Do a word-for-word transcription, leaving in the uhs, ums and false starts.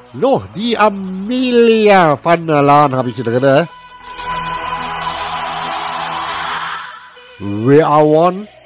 No, die Amelia van der Laan habe ich hier drin. We are one.